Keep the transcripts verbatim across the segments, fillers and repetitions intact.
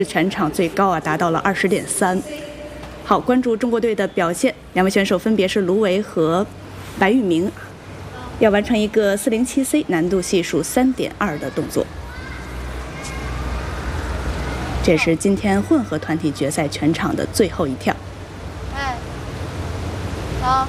全场最高啊，达到了二十点三。好，关注中国队的表现，两位选手分别是卢维和白玉明，要完成一个四零七 C 难度系数三点二的动作。这是今天混合团体决赛全场的最后一跳。 哎，好。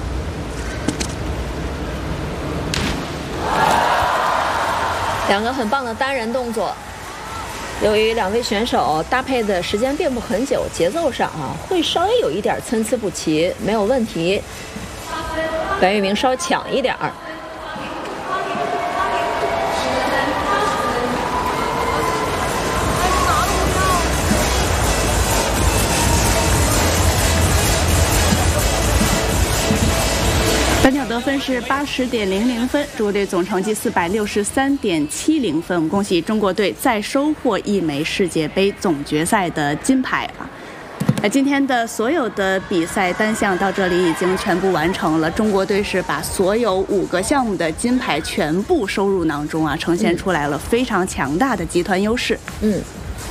两个很棒的单人动作，由于两位选手搭配的时间并不很久，节奏上啊会稍微有一点参差不齐，没有问题。白玉明稍强一点儿。 单挑得分是八十点零零分，中国队总成绩四百六十三点七零分。我们恭喜中国队再收获一枚世界杯总决赛的金牌啊！那今天的所有的比赛单项到这里已经全部完成了，中国队是把所有五个项目的金牌全部收入囊中啊，呈现出来了非常强大的集团优势。嗯。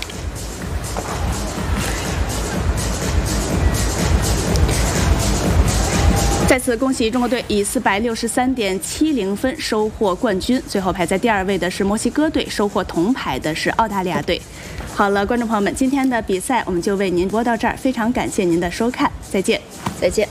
再次恭喜中国队以四百六十三点七零分收获冠军。最后排在第二位的是墨西哥队，收获铜牌的是澳大利亚队。好了，观众朋友们，今天的比赛我们就为您播到这儿，非常感谢您的收看，再见， 再见。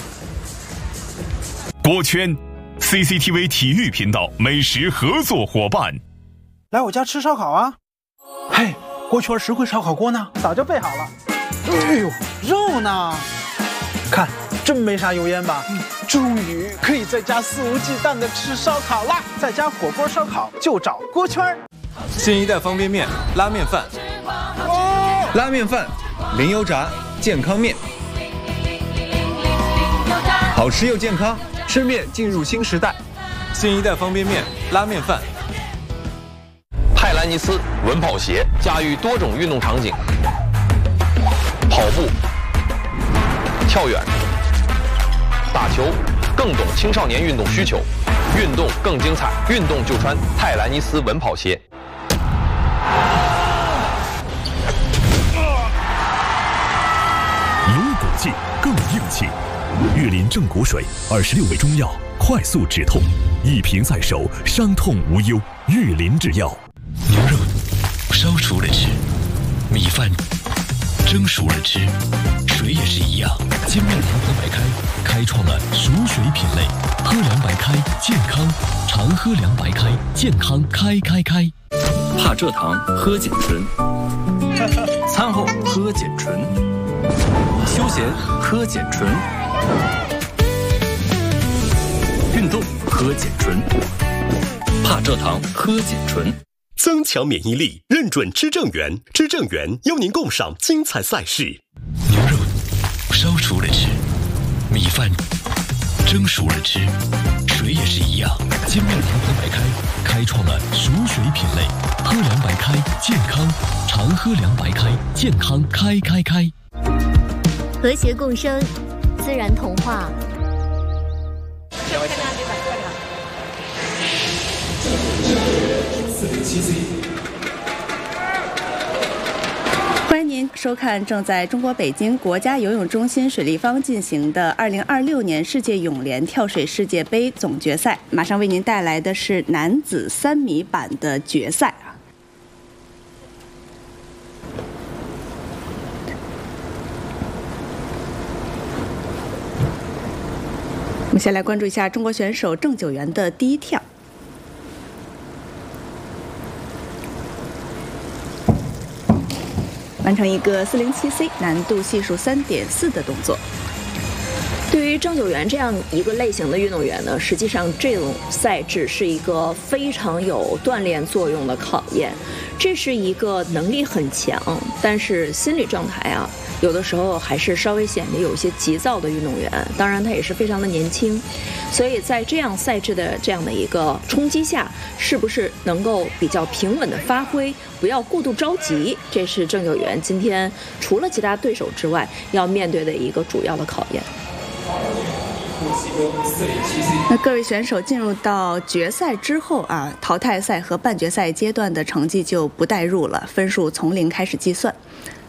锅圈 ，C C T V 体育频道美食合作伙伴。 来我家吃烧烤啊！嘿，锅圈实惠烧烤锅呢？早就备好了。哎呦，肉呢？看。 真没啥油烟吧？嗯，终于可以在家肆无忌惮的吃烧烤啦！在家火锅烧烤就找锅圈儿。 新一代方便面、拉面饭，哦、拉面饭，零油炸，健康面，好吃又健康，吃面进入新时代。新一代方便面、拉面饭。 泰兰尼斯稳跑鞋驾驭多种运动场景，跑步、跳远。 打球更懂青少年运动需求，运动更精彩，运动就穿泰兰尼斯稳跑鞋。 有骨气更硬气，岳林正骨水二十六味中药，快速止痛，一瓶在手，伤痛无忧。岳林制药。 牛肉烧熟了吃，米饭蒸熟了吃，水也是一样。精妙良喝白开。 开创了熟水品类，喝凉白开健康，常喝凉白开健康开开开。 帕蔗糖喝碱醇，餐后喝碱醇，休闲喝碱醇，运动喝碱醇，帕蔗糖喝碱醇。 增强免疫力，认准知正源，知正源邀您共赏精彩赛事。 牛肉烧熟了吃。 米饭蒸熟了吃，水也是一样。精妙良喝白开，开创了熟水品类，喝凉白开健康，常喝凉白开健康开开开。 和谐共生，自然童话。 四零七 C。 欢迎您收看正在中国北京国家游泳中心水立方进行的二零二六年世界泳联跳水世界杯总决赛。马上为您带来的是男子三米板的决赛啊。我们先来关注一下中国选手郑九元的第一跳。 完成一个四零七 C 难度系数三点四的动作。 对于郑九元这样一个类型的运动员呢，实际上这种赛制是一个非常有锻炼作用的考验。这是一个能力很强，但是心理状态啊，有的时候还是稍微显得有一些急躁的运动员。当然，他也是非常的年轻，所以在这样赛制的这样的一个冲击下，是不是能够比较平稳的发挥，不要过度着急，这是郑九元今天除了其他对手之外要面对的一个主要的考验。 那各位选手进入到决赛之后啊，淘汰赛和半决赛阶段的成绩就不带入了，分数从零开始计算。